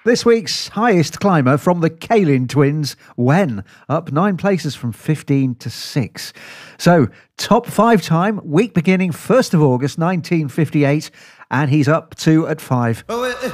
This week's highest climber from the Kalin twins, Wen, up 9 places from 15 to 6. So, top 5 time, week beginning 1st of August 1958, and he's up 2 at 5.